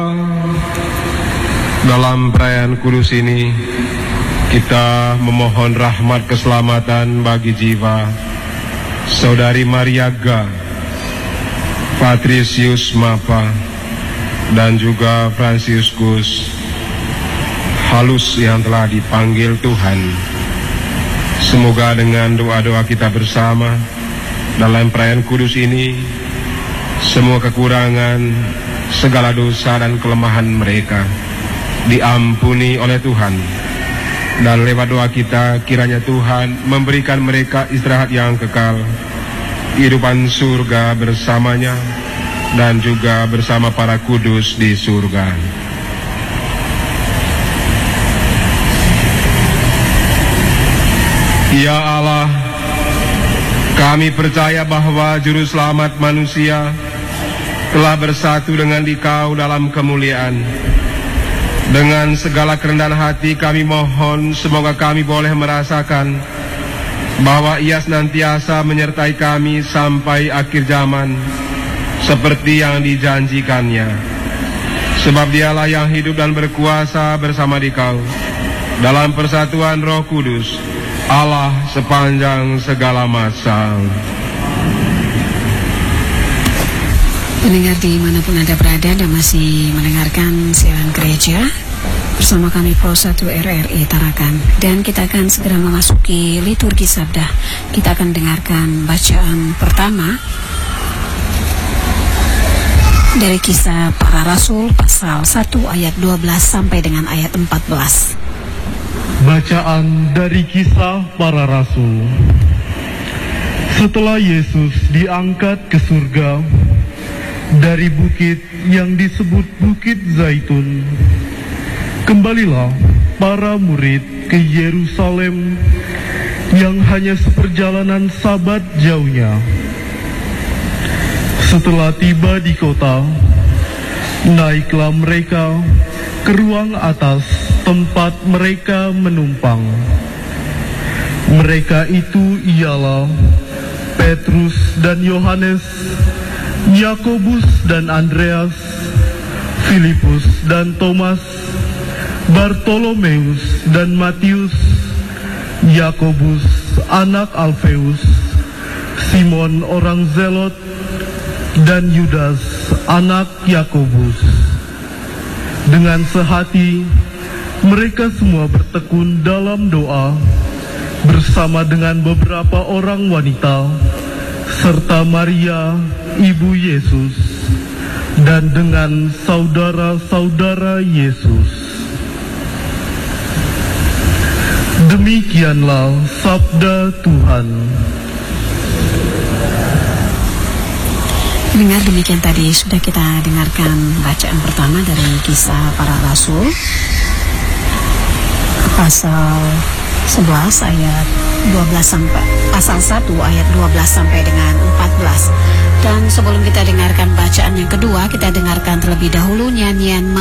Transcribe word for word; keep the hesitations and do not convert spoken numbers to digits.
Dalam perayaan kudus ini, kita memohon rahmat keselamatan bagi jiwa Saudari Mariaga, Patricius Mapa, dan juga Franciscus Halus yang telah dipanggil Tuhan. Semoga dengan doa-doa kita bersama dalam perayaan kudus ini, semua kekurangan, segala dosa dan kelemahan mereka diampuni oleh Tuhan. Dan lewat doa kita, kiranya Tuhan memberikan mereka istirahat yang kekal, kehidupan surga bersamanya, dan juga bersama para kudus di surga. Ya Allah, kami percaya bahwa Juru Selamat manusia telah bersatu dengan Dikau dalam kemuliaan. Dengan segala kerendahan hati kami mohon semoga kami boleh merasakan bahwa Ia senantiasa menyertai kami sampai akhir zaman seperti yang dijanjikannya. Sebab Dialah yang hidup dan berkuasa bersama Dikau dalam persatuan Roh Kudus, Allah sepanjang segala masa. Pendengar dimanapun Anda berada dan masih mendengarkan siaran gereja bersama kami Pro satu R R I Tarakan, dan kita akan segera memasuki liturgi sabda. Kita akan dengarkan bacaan pertama dari Kisah Para Rasul pasal satu ayat dua belas sampai dengan ayat empat belas. Bacaan dari Kisah Para Rasul. Setelah Yesus diangkat ke surga dari bukit yang disebut Bukit Zaitun, kembalilah para murid ke Yerusalem yang hanya seperjalanan sabat jauhnya. Setelah tiba di kota, naiklah mereka ke ruang atas tempat mereka menumpang. Mereka itu ialah Petrus dan Yohanes, Yakobus dan Andreas, Filipus dan Thomas, Bartolomeus dan Matius, Yakobus anak Alfeus, Simon orang Zelot, dan Yudas anak Yakobus. Dengan sehati mereka semua bertekun dalam doa bersama dengan beberapa orang wanita serta Maria ibu Yesus, dan dengan saudara-saudara Yesus. Demikianlah sabda Tuhan. Dengar, demikian tadi sudah kita dengarkan bacaan pertama dari Kisah Para Rasul pasal sebelas ayat dua belas sampai pasal satu ayat dua belas sampai dengan empat belas. Dan sebelum kita dengarkan bacaan yang kedua, kita dengarkan terlebih dahulu nyanyian